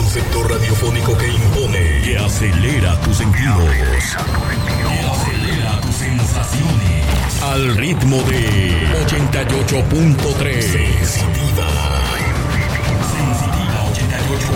concepto radiofónico que impone, que acelera tus sentidos, que acelera tus sensaciones, al ritmo de 88.3 Sensitiva.